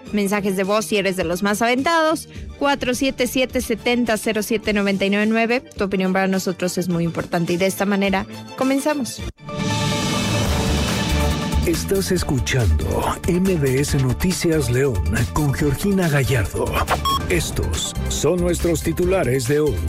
mensajes de voz si eres de los más aventados, 477-70-0799. Tu opinión para nosotros es muy importante y de esta manera comenzamos. Estás escuchando MBS Noticias León con Georgina Gallardo. Estos son nuestros titulares de hoy.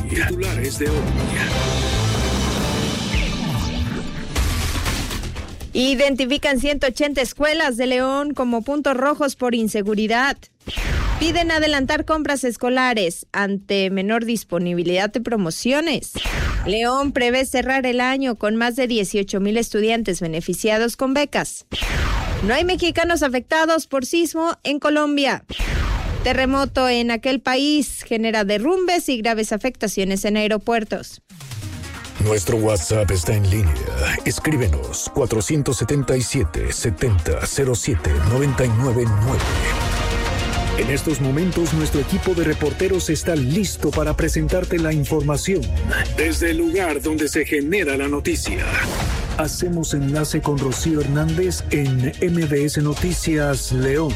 Identifican 180 escuelas de León como puntos rojos por inseguridad. Piden adelantar compras escolares ante menor disponibilidad de promociones. León prevé cerrar el año con más de 18,000 estudiantes beneficiados con becas. No hay mexicanos afectados por sismo en Colombia. Terremoto en aquel país genera derrumbes y graves afectaciones en aeropuertos. Nuestro WhatsApp está en línea. Escríbenos 477-70-07-999. En estos momentos, nuestro equipo de reporteros está listo para presentarte la información desde el lugar donde se genera la noticia. Hacemos enlace con Rocío Hernández en MBS Noticias León.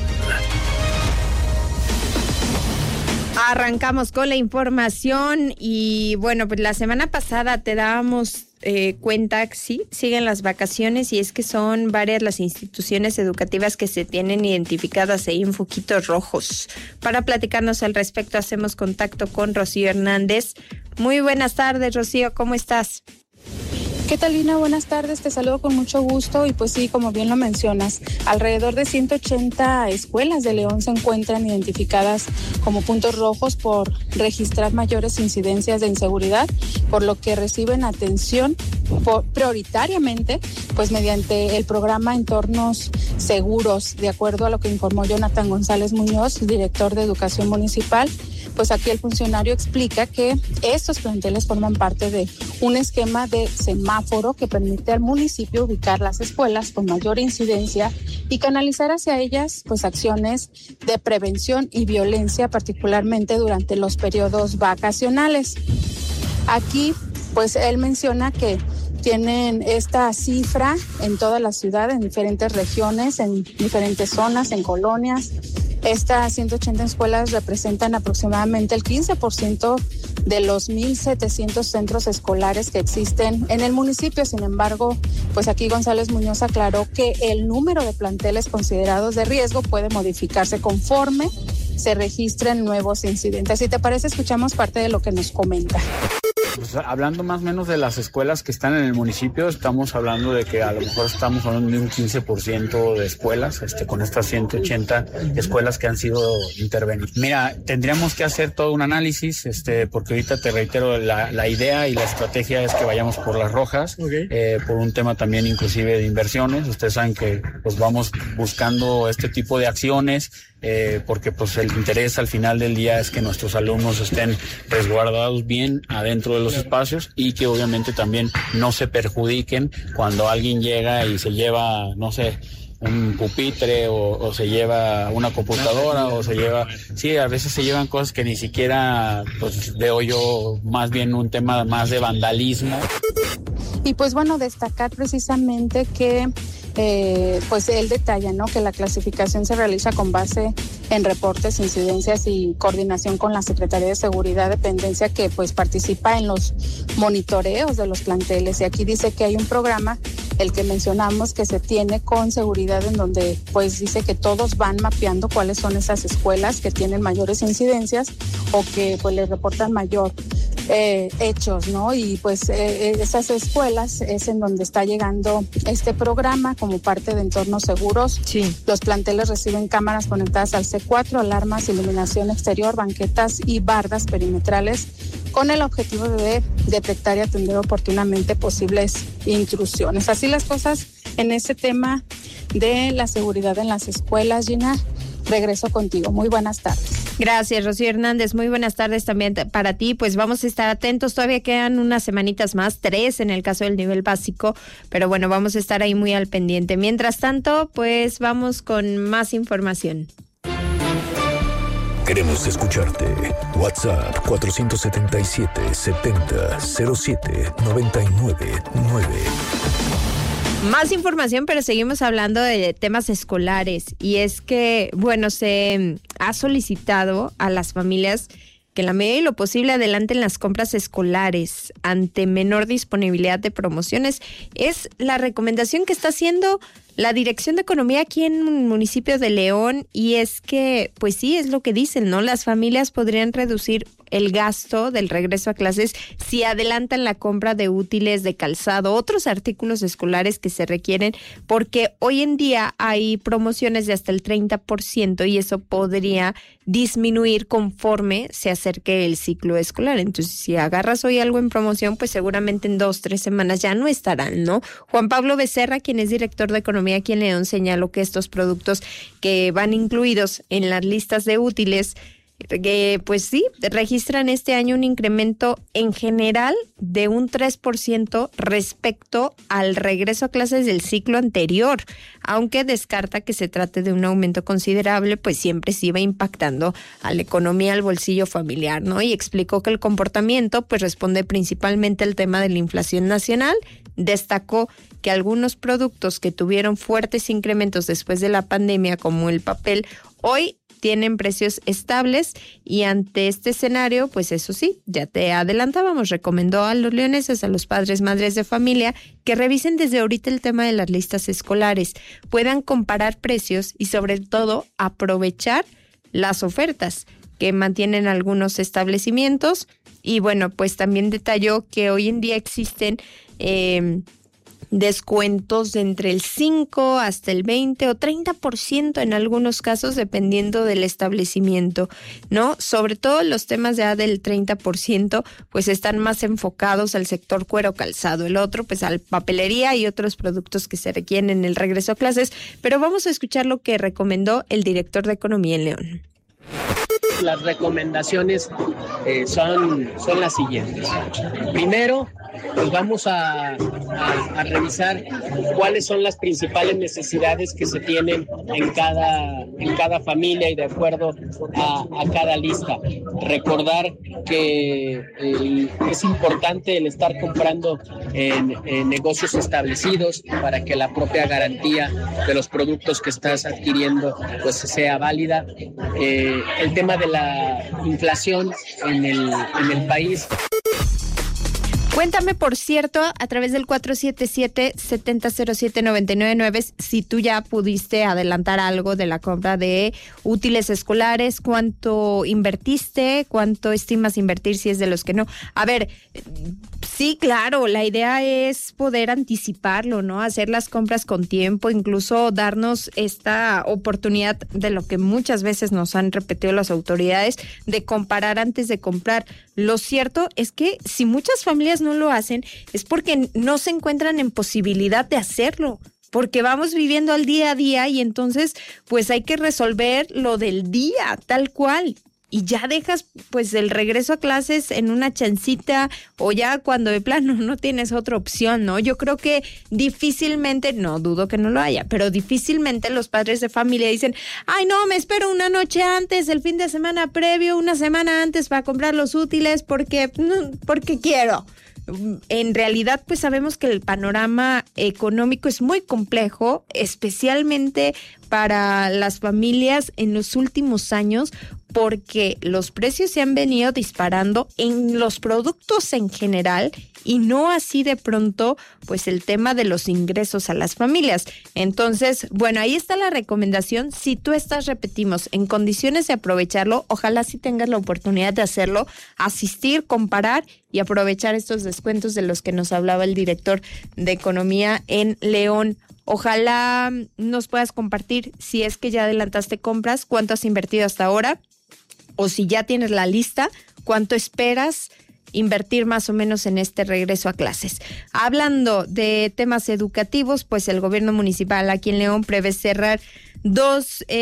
Arrancamos con la información y bueno, pues la semana pasada te dábamos cuenta que sí, siguen las vacaciones y es que son varias las instituciones educativas que se tienen identificadas ahí en foquitos rojos. Para platicarnos al respecto hacemos contacto con Rocío Hernández. Muy buenas tardes, Rocío, ¿cómo estás? ¿Qué tal, Lina? Buenas tardes, te saludo con mucho gusto y pues sí, como bien lo mencionas, alrededor de 180 escuelas de León se encuentran identificadas como puntos rojos por registrar mayores incidencias de inseguridad, por lo que reciben atención prioritariamente pues mediante el programa Entornos Seguros, de acuerdo a lo que informó Jonathan González Muñoz, director de Educación Municipal. Pues aquí el funcionario explica que estos planteles forman parte de un esquema de semáforo que permite al municipio ubicar las escuelas con mayor incidencia y canalizar hacia ellas pues acciones de prevención y violencia, particularmente durante los periodos vacacionales. Aquí pues él menciona que tienen esta cifra en toda la ciudad, en diferentes regiones, en diferentes zonas, en colonias. Estas 180 escuelas representan aproximadamente el 15% de los 1,700 centros escolares que existen en el municipio. Sin embargo, pues aquí González Muñoz aclaró que el número de planteles considerados de riesgo puede modificarse conforme se registren nuevos incidentes. Si te parece, escuchamos parte de lo que nos comenta. Pues hablando más o menos de las escuelas que están en el municipio, estamos hablando de que a lo mejor estamos hablando de un 15% de escuelas, con estas 180 escuelas que han sido intervenidas. Mira, tendríamos que hacer todo un análisis, porque ahorita te reitero, la idea y la estrategia es que vayamos por las rojas, por un tema también inclusive de inversiones. Ustedes saben que pues vamos buscando este tipo de acciones, porque pues el interés al final del día es que nuestros alumnos estén resguardados bien adentro de los espacios y que obviamente también no se perjudiquen cuando alguien llega y se lleva, no sé, un pupitre o se lleva una computadora o se lleva, sí, a veces se llevan cosas que ni siquiera, pues veo yo más bien un tema más de vandalismo. Y pues bueno, destacar precisamente que pues él detalla, ¿no?, que la clasificación se realiza con base en reportes, incidencias y coordinación con la Secretaría de Seguridad, dependencia que pues participa en los monitoreos de los planteles. Y aquí dice que hay un programa, el que mencionamos, que se tiene con seguridad, en donde pues dice que todos van mapeando cuáles son esas escuelas que tienen mayores incidencias o que pues les reportan mayor hechos, ¿no? Y pues esas escuelas es en donde está llegando este programa como parte de Entornos Seguros. Sí. Los planteles reciben cámaras conectadas al C4, alarmas, iluminación exterior, banquetas y bardas perimetrales con el objetivo de detectar y atender oportunamente posibles intrusiones. Así las cosas en este tema de la seguridad en las escuelas. Gina, regreso contigo. Muy buenas tardes. Gracias, Rocío Hernández. Muy buenas tardes también para ti. Pues vamos a estar atentos. Todavía quedan unas semanitas más, 3 en el caso del nivel básico, pero bueno, vamos a estar ahí muy al pendiente. Mientras tanto, pues vamos con más información. Queremos escucharte. WhatsApp 477-70-07-999. Más información, pero seguimos hablando de temas escolares. Y es que, bueno, se ha solicitado a las familias que en la medida de lo posible adelanten las compras escolares ante menor disponibilidad de promociones. Es la recomendación que está haciendo la Dirección de Economía aquí en el municipio de León, y es que, pues sí, es lo que dicen, ¿no? Las familias podrían reducir el gasto del regreso a clases si adelantan la compra de útiles, de calzado, otros artículos escolares que se requieren, porque hoy en día hay promociones de hasta el 30% y eso podría disminuir conforme se acerque el ciclo escolar. Entonces, si agarras hoy algo en promoción, pues seguramente en 2-3 semanas ya no estarán, ¿no? Juan Pablo Becerra, quien es director de Economía aquí en León, señaló que estos productos que van incluidos en las listas de útiles, pues sí, registran este año un incremento en general de un 3% respecto al regreso a clases del ciclo anterior, aunque descarta que se trate de un aumento considerable, pues siempre sí va impactando a la economía, al bolsillo familiar, ¿no? Y explicó que el comportamiento pues responde principalmente al tema de la inflación nacional. Destacó que algunos productos que tuvieron fuertes incrementos después de la pandemia, como el papel, hoy tienen precios estables, y ante este escenario, pues eso sí, ya te adelantábamos, recomendó a los leoneses, a los padres, madres de familia, que revisen desde ahorita el tema de las listas escolares, puedan comparar precios y sobre todo aprovechar las ofertas que mantienen algunos establecimientos. Y bueno, pues también detalló que hoy en día existen descuentos de entre el 5 hasta el 20 o 30% en algunos casos, dependiendo del establecimiento, ¿no? Sobre todo los temas ya del 30%, pues están más enfocados al sector cuero calzado, el otro pues al papelería y otros productos que se requieren en el regreso a clases. Pero vamos a escuchar lo que recomendó el director de Economía en León. Las recomendaciones son las siguientes. Primero, pues vamos a revisar cuáles son las principales necesidades que se tienen en cada familia y de acuerdo a cada lista. Recordar que es importante el estar comprando en negocios establecidos para que la propia garantía de los productos que estás adquiriendo pues sea válida. El tema de la inflación en el país. Cuéntame, por cierto, a través del 477-7007-999, si tú ya pudiste adelantar algo de la compra de útiles escolares, cuánto invertiste, cuánto estimas invertir, si es de los que no. A ver, sí, claro, la idea es poder anticiparlo, ¿no? Hacer las compras con tiempo, incluso darnos esta oportunidad de lo que muchas veces nos han repetido las autoridades, de comparar antes de comprar. Lo cierto es que si muchas familias no lo hacen, es porque no se encuentran en posibilidad de hacerlo, porque vamos viviendo al día a día y entonces pues hay que resolver lo del día, tal cual. Y ya dejas pues el regreso a clases en una chancita, o ya cuando de plano no tienes otra opción, ¿no? Yo creo que difícilmente, no dudo que no lo haya, pero difícilmente los padres de familia dicen, ay no, me espero una noche antes, el fin de semana previo, una semana antes para comprar los útiles porque quiero. En realidad, pues sabemos que el panorama económico es muy complejo, especialmente para las familias en los últimos años, porque los precios se han venido disparando en los productos en general y no así de pronto pues el tema de los ingresos a las familias. Entonces, bueno, ahí está la recomendación. Si tú estás, repetimos, en condiciones de aprovecharlo, ojalá sí tengas la oportunidad de hacerlo, asistir, comparar y aprovechar estos descuentos de los que nos hablaba el director de Economía en León. Ojalá nos puedas compartir si es que ya adelantaste compras, cuánto has invertido hasta ahora, o si ya tienes la lista, cuánto esperas invertir más o menos en este regreso a clases. Hablando de temas educativos, pues el gobierno municipal aquí en León prevé cerrar dos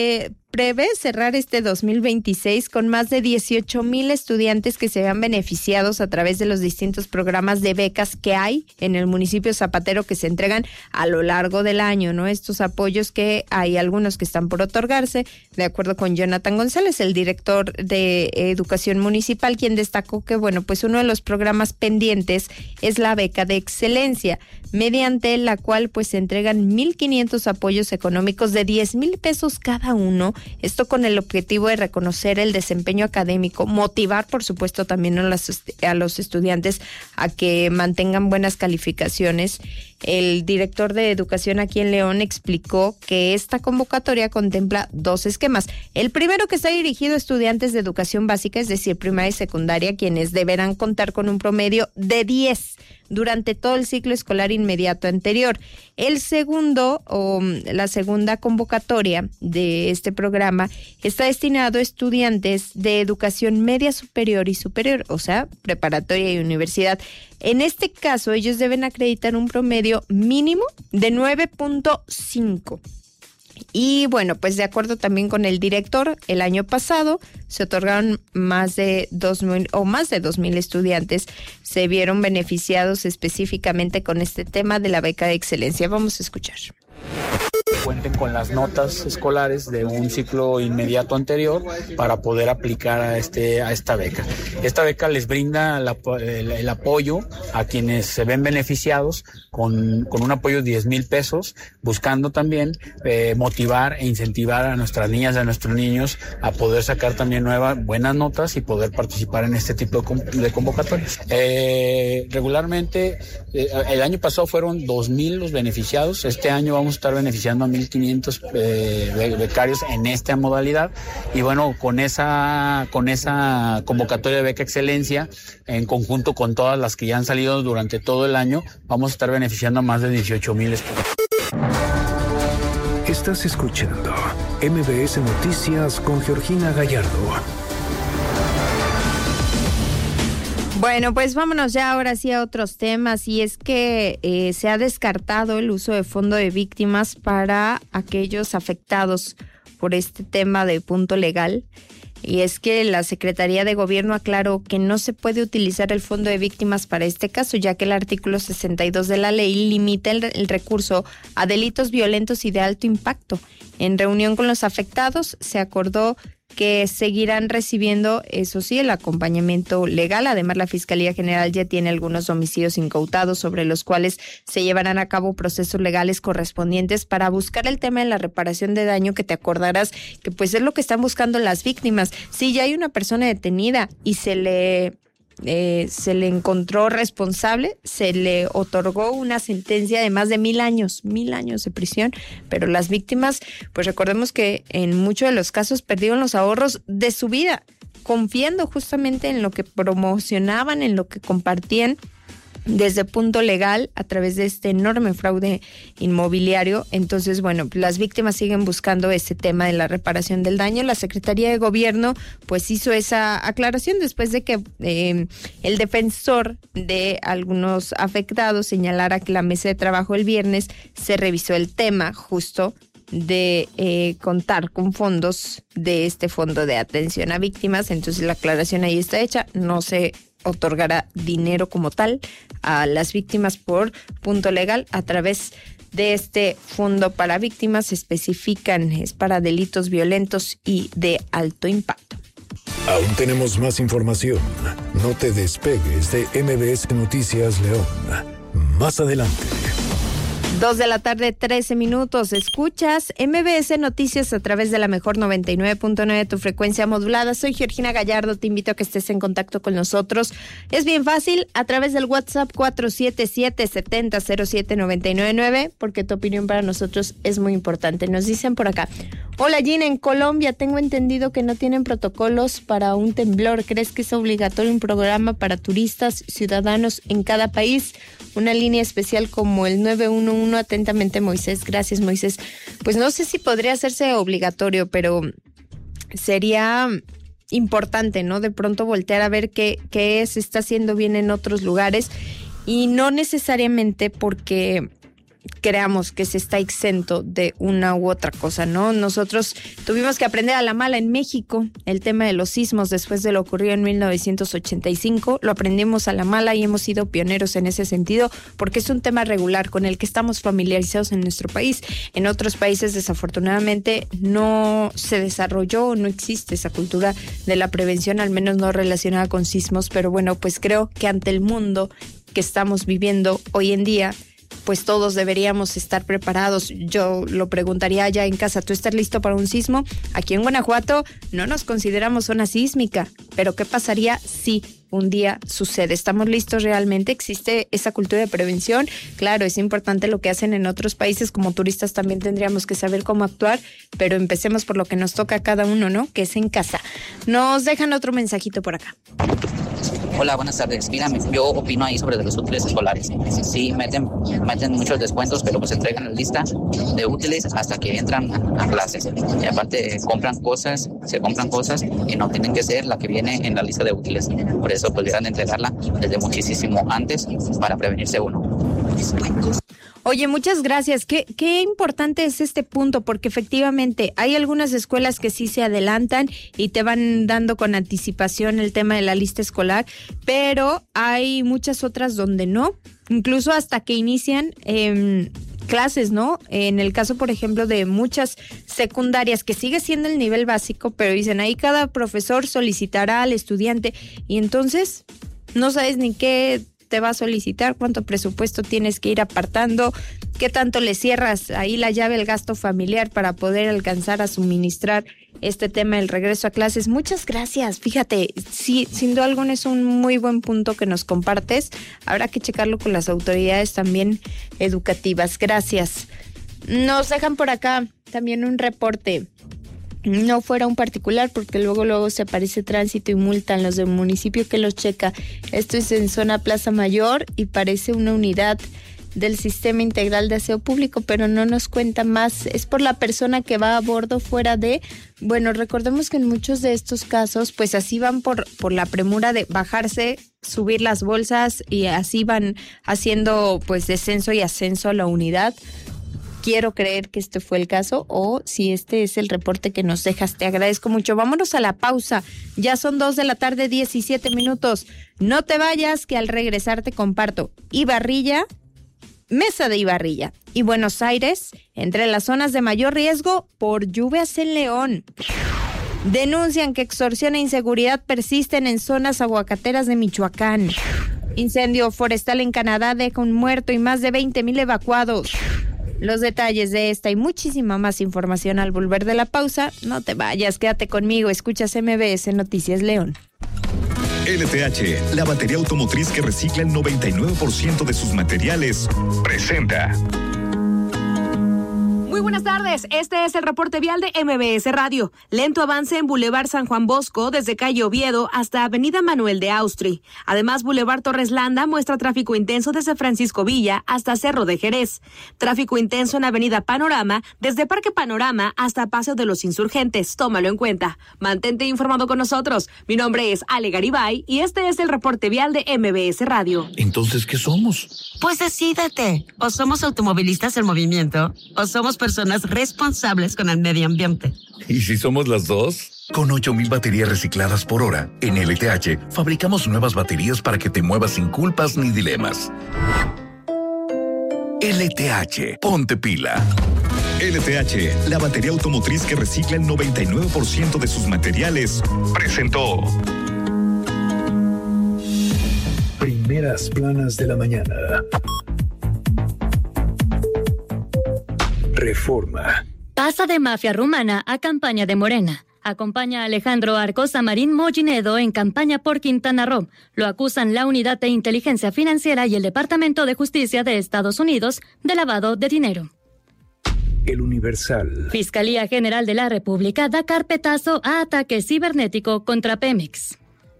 prevé cerrar este 2026 con más de 18,000 estudiantes que se vean beneficiados a través de los distintos programas de becas que hay en el municipio Zapatero que se entregan a lo largo del año, ¿no? Estos apoyos que hay algunos que están por otorgarse, de acuerdo con Jonathan González, el director de Educación Municipal, quien destacó que, bueno, pues uno de los programas pendientes es la beca de excelencia, mediante la cual pues se entregan 1,500 apoyos económicos de 10,000 pesos cada uno. Esto con el objetivo de reconocer el desempeño académico, motivar por supuesto también a los estudiantes a que mantengan buenas calificaciones. El director de Educación aquí en León explicó que esta convocatoria contempla 2 esquemas. El primero, que está dirigido a estudiantes de educación básica, es decir, primaria y secundaria, quienes deberán contar con un promedio de 10 durante todo el ciclo escolar inmediato anterior. El segundo, la segunda convocatoria de este programa, está destinado a estudiantes de educación media superior y superior, o sea, preparatoria y universidad. En este caso, ellos deben acreditar un promedio mínimo de 9.5. Y bueno, pues de acuerdo también con el director, el año pasado se otorgaron más de 2,000 estudiantes se vieron beneficiados específicamente con este tema de la beca de excelencia. Vamos a escuchar. Cuenten con las notas escolares de un ciclo inmediato anterior para poder aplicar a esta beca. Esta beca les brinda el apoyo a quienes se ven beneficiados con un apoyo de 10,000 pesos, buscando también motivar e incentivar a nuestras niñas y a nuestros niños a poder sacar también buenas notas y poder participar en este tipo de convocatorias. Regularmente, el año pasado fueron 2,000 los beneficiados. Este año vamos a estar beneficiando a 1,500 becarios en esta modalidad, y bueno, con esa convocatoria de beca excelencia, en conjunto con todas las que ya han salido durante todo el año, vamos a estar beneficiando a más de 18,000 estudiantes. Estás escuchando MBS Noticias con Georgina Gallardo. Bueno, pues vámonos ya ahora sí a otros temas, y es que se ha descartado el uso de fondo de víctimas para aquellos afectados por este tema de punto legal. Y es que la Secretaría de Gobierno aclaró que no se puede utilizar el fondo de víctimas para este caso, ya que el artículo 62 de la ley limita el recurso a delitos violentos y de alto impacto. En reunión con los afectados se acordó que seguirán recibiendo, eso sí, el acompañamiento legal. Además, la Fiscalía General ya tiene algunos homicidios incautados sobre los cuales se llevarán a cabo procesos legales correspondientes para buscar el tema de la reparación de daño, que te acordarás que pues es lo que están buscando las víctimas. Si ya hay una persona detenida y se le encontró responsable, se le otorgó una sentencia de más de 1,000 años de prisión, pero las víctimas, pues recordemos que en muchos de los casos perdieron los ahorros de su vida, confiando justamente en lo que promocionaban, en lo que compartían desde Punto Legal a través de este enorme fraude inmobiliario. Entonces, bueno, las víctimas siguen buscando ese tema de la reparación del daño. La Secretaría de Gobierno pues hizo esa aclaración después de que el defensor de algunos afectados señalara que la mesa de trabajo el viernes se revisó el tema justo de contar con fondos de este fondo de atención a víctimas. Entonces la aclaración ahí está hecha, no se otorgará dinero como tal a las víctimas por Punto Legal a través de este fondo para víctimas. Especifican, es para delitos violentos y de alto impacto. Aún tenemos más información. No te despegues de MBS Noticias León. Más adelante. 2:13 p.m. Escuchas MBS Noticias a través de la mejor 99.9, tu frecuencia modulada. Soy Georgina Gallardo, te invito a que estés en contacto con nosotros. Es bien fácil, a través del WhatsApp 477-7007-999, porque tu opinión para nosotros es muy importante. Nos dicen por acá: hola Gina, en Colombia tengo entendido que no tienen protocolos para un temblor. ¿Crees que es obligatorio un programa para turistas, ciudadanos en cada país? Una línea especial como el 911. Atentamente, Moisés. Gracias, Moisés. Pues no sé si podría hacerse obligatorio, pero sería importante, ¿no? De pronto voltear a ver qué se está haciendo bien en otros lugares, y no necesariamente porque creamos que se está exento de una u otra cosa, ¿no? Nosotros tuvimos que aprender a la mala en México el tema de los sismos después de lo ocurrido en 1985. Lo aprendimos a la mala y hemos sido pioneros en ese sentido porque es un tema regular con el que estamos familiarizados en nuestro país. En otros países, desafortunadamente, no se desarrolló, no existe esa cultura de la prevención, al menos no relacionada con sismos. Pero bueno, pues creo que ante el mundo que estamos viviendo hoy en día, pues todos deberíamos estar preparados. Yo lo preguntaría allá en casa, ¿tú estás listo para un sismo? Aquí en Guanajuato no nos consideramos zona sísmica, pero ¿qué pasaría si un día sucede? ¿Estamos listos realmente? ¿Existe esa cultura de prevención? Claro, es importante lo que hacen en otros países. Como turistas también tendríamos que saber cómo actuar, pero empecemos por lo que nos toca a cada uno, ¿no? Que es en casa. Nos dejan otro mensajito por acá. Hola, buenas tardes. Mírame, yo opino ahí sobre los útiles escolares. Sí, meten muchos descuentos, pero pues entregan la lista de útiles hasta que entran a clases. Y aparte se compran cosas y no tienen que ser la que viene en la lista de útiles. Por eso pudieran entregarla desde muchísimo antes para prevenirse uno. Oye, muchas gracias. Qué importante es este punto, porque efectivamente hay algunas escuelas que sí se adelantan y te van dando con anticipación el tema de la lista escolar, pero hay muchas otras donde no, incluso hasta que inician clases, ¿no? En el caso, por ejemplo, de muchas secundarias, que sigue siendo el nivel básico, pero dicen ahí cada profesor solicitará al estudiante y entonces no sabes ni qué te va a solicitar, cuánto presupuesto tienes que ir apartando, qué tanto le cierras ahí la llave al gasto familiar para poder alcanzar a suministrar este tema del regreso a clases. Muchas gracias. Fíjate, sí, sin duda alguna es un muy buen punto que nos compartes. Habrá que checarlo con las autoridades también educativas. Gracias. Nos dejan por acá también un reporte. No fuera un particular, porque luego se aparece tránsito y multan los del municipio que los checa. Esto es en zona Plaza Mayor y parece una unidad del Sistema Integral de Aseo Público, pero no nos cuenta más. Es por la persona que va a bordo fuera de... Bueno, recordemos que en muchos de estos casos, pues así van por la premura de bajarse, subir las bolsas y así van haciendo pues descenso y ascenso a la unidad. Quiero creer que este fue el caso, o si este es el reporte que nos dejas, te agradezco mucho. Vámonos a la pausa. Ya son 2:17 p.m. No te vayas, que al regresar te comparto Ibarrilla, Mesa de Ibarrilla y Buenos Aires entre las zonas de mayor riesgo por lluvias en León. Denuncian que extorsión e inseguridad persisten en zonas aguacateras de Michoacán. Incendio forestal en Canadá deja un muerto y más de 20,000 evacuados. Los detalles de esta y muchísima más información al volver de la pausa. No te vayas, quédate conmigo. Escuchas MBS Noticias León. LTH, la batería automotriz que recicla el 99% de sus materiales, presenta. Muy buenas tardes, este es el reporte vial de MBS Radio. Lento avance en Boulevard San Juan Bosco desde calle Oviedo hasta Avenida Manuel de Austri. Además, Boulevard Torres Landa muestra tráfico intenso desde Francisco Villa hasta Cerro de Jerez. Tráfico intenso en Avenida Panorama desde Parque Panorama hasta Paseo de los Insurgentes. Tómalo en cuenta. Mantente informado con nosotros. Mi nombre es Ale Garibay y este es el reporte vial de MBS Radio. Entonces, ¿qué somos? Pues decídete. O somos automovilistas en movimiento o somos personas responsables con el medio ambiente. ¿Y si somos las dos? Con 8,000 baterías recicladas por hora, en LTH fabricamos nuevas baterías para que te muevas sin culpas ni dilemas. LTH, ponte pila. LTH, la batería automotriz que recicla el 99% de sus materiales, presentó. Primeras planas de la mañana. Reforma. Pasa de mafia rumana a campaña de Morena. Acompaña a Alejandro Arcosa Marín Mollinedo en campaña por Quintana Roo. Lo acusan la Unidad de Inteligencia Financiera y el Departamento de Justicia de Estados Unidos de lavado de dinero. El Universal. Fiscalía General de la República da carpetazo a ataque cibernético contra Pemex.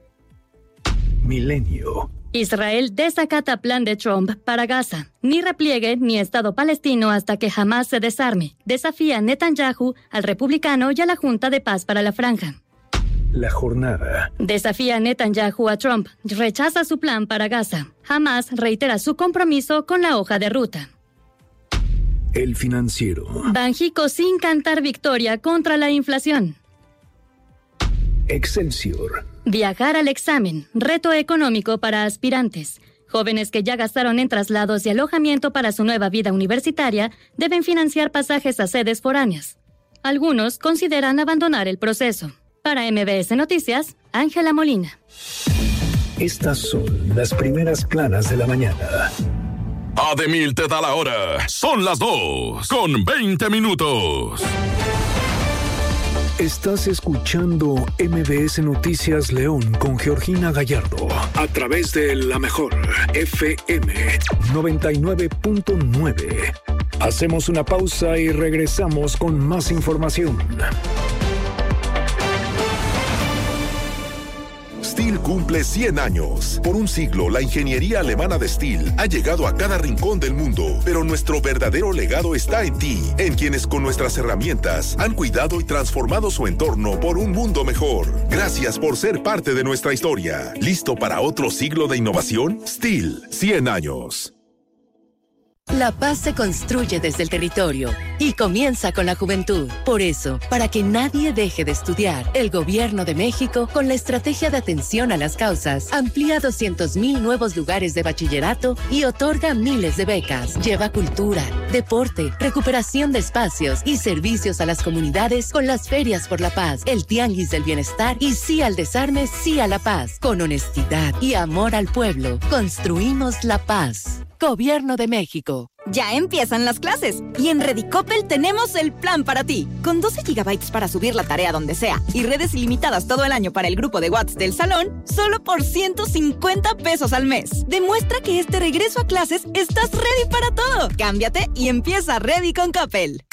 Milenio. Israel desacata plan de Trump para Gaza. Ni repliegue ni Estado palestino hasta que jamás se desarme. Desafía Netanyahu al republicano y a la Junta de Paz para la Franja. La Jornada. Desafía Netanyahu a Trump. Rechaza su plan para Gaza. Hamás reitera su compromiso con la hoja de ruta. El Financiero. Banjico sin cantar victoria contra la inflación. Excelsior. Viajar al examen, reto económico para aspirantes. Jóvenes que ya gastaron en traslados y alojamiento para su nueva vida universitaria deben financiar pasajes a sedes foráneas. Algunos consideran abandonar el proceso. Para MBS Noticias, Ángela Molina. Estas son las primeras planas de la mañana. Ademil te da la hora. Son las 2:20 minutos. Estás escuchando MBS Noticias León con Georgina Gallardo a través de la mejor FM 99.9. Hacemos una pausa y regresamos con más información. STIHL cumple 100 años. Por un siglo, la ingeniería alemana de STIHL ha llegado a cada rincón del mundo, pero nuestro verdadero legado está en ti, en quienes con nuestras herramientas han cuidado y transformado su entorno por un mundo mejor. Gracias por ser parte de nuestra historia. ¿Listo para otro siglo de innovación? STIHL, 100 años. La paz se construye desde el territorio y comienza con la juventud. Por eso, para que nadie deje de estudiar, el Gobierno de México, con la estrategia de atención a las causas, amplía 200,000 nuevos lugares de bachillerato y otorga miles de becas. Lleva cultura, deporte, recuperación de espacios y servicios a las comunidades con las ferias por la paz, el tianguis del bienestar y sí al desarme, sí a la paz. Con honestidad y amor al pueblo, construimos la paz. Gobierno de México. Ya empiezan las clases y en Redicopel tenemos el plan para ti. Con 12 GB para subir la tarea donde sea y redes ilimitadas todo el año para el grupo de WhatsApp del salón, solo por 150 pesos al mes. Demuestra que este regreso a clases estás ready para todo. Cámbiate y empieza Ready con Coppel.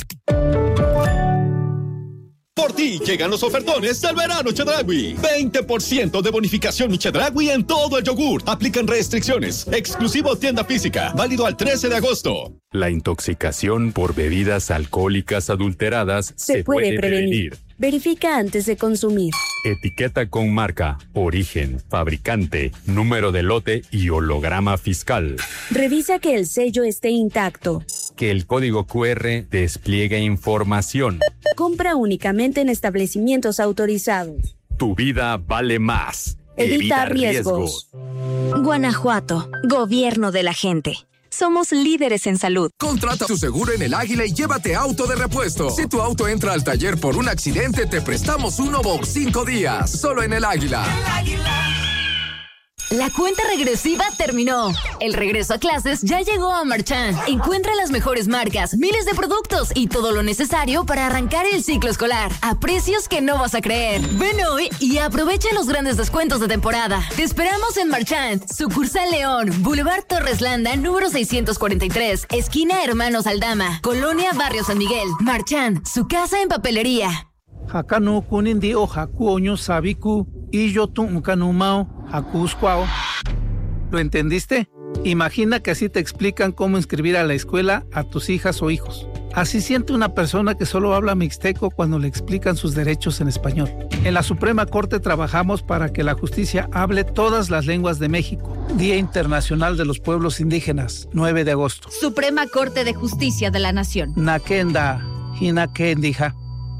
Por ti llegan los ofertones del verano Chedraui. 20% de bonificación Chedraui en todo el yogur. Aplican restricciones. Exclusivo tienda física. Válido al 13 de agosto. La intoxicación por bebidas alcohólicas adulteradas se puede prevenir. Verifica antes de consumir. Etiqueta con marca, origen, fabricante, número de lote y holograma fiscal. Revisa que el sello esté intacto. Que el código QR despliegue información. Compra únicamente en establecimientos autorizados. Tu vida vale más. Evita riesgos. Guanajuato, gobierno de la gente. Somos líderes en salud. Contrata tu seguro en El Águila y llévate auto de repuesto. Si tu auto entra al taller por un accidente, te prestamos uno por 5 días. Solo en El Águila. El Águila. La cuenta regresiva terminó. El regreso a clases ya llegó a Marchand. Encuentra las mejores marcas, miles de productos y todo lo necesario para arrancar el ciclo escolar a precios que no vas a creer. Ven hoy y aprovecha los grandes descuentos de temporada. Te esperamos en Marchand, sucursal León, Boulevard Torres Landa, número 643, esquina Hermanos Aldama, Colonia Barrio San Miguel. Marchand, su casa en papelería. Hakano kunindi o hakuoño sabiku y yo tu kanumao hakuskwao. ¿Lo entendiste? Imagina que así te explican cómo inscribir a la escuela a tus hijas o hijos. Así siente una persona que solo habla mixteco cuando le explican sus derechos en español. En la Suprema Corte trabajamos para que la justicia hable todas las lenguas de México. Día Internacional de los Pueblos Indígenas, 9 de agosto. Suprema Corte de Justicia de la Nación. Nakenda, hinakendija.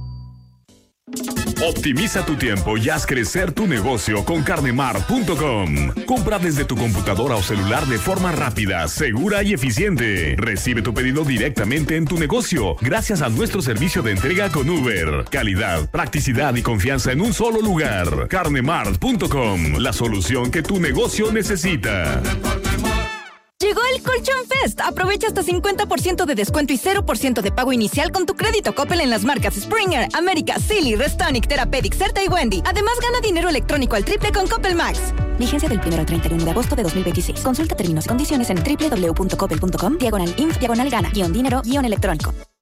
Optimiza tu tiempo y haz crecer tu negocio con Carnemart.com. Compra desde tu computadora o celular de forma rápida, segura y eficiente. Recibe tu pedido directamente en tu negocio gracias a nuestro servicio de entrega con Uber. Calidad, practicidad y confianza en un solo lugar. Carnemart.com, la solución que tu negocio necesita. Llegó el Colchón Fest. Aprovecha hasta 50% de descuento y 0% de pago inicial con tu crédito Coppel en las marcas Springer, América, Silly, Restonic, Therapeutic, Certa y Wendy. Además, gana dinero electrónico al triple con Coppel Max. Vigencia del 1 al 31 de agosto de 2026. Consulta términos y condiciones en www.coppel.com/inf/gana-dinero-electrónico.